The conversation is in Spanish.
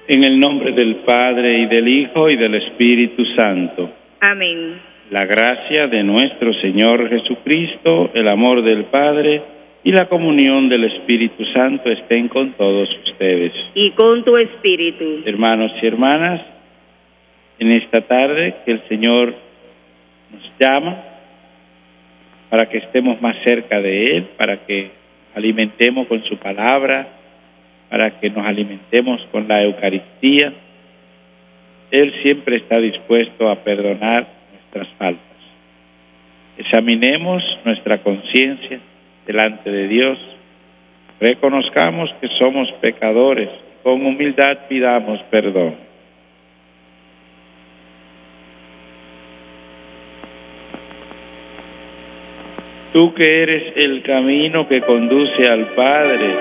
En el nombre del Padre, y del Hijo, y del Espíritu Santo. Amén. La gracia de nuestro Señor Jesucristo, el amor del Padre y la comunión del Espíritu Santo estén con todos ustedes. Y con tu espíritu. Hermanos y hermanas, en esta tarde que el Señor nos llama para que estemos más cerca de Él, para que alimentemos con su palabra, para que nos alimentemos con la Eucaristía. Él siempre está dispuesto a perdonar nuestras faltas. Examinemos nuestra conciencia delante de Dios, reconozcamos que somos pecadores, con humildad pidamos perdón. Tú que eres el camino que conduce al Padre,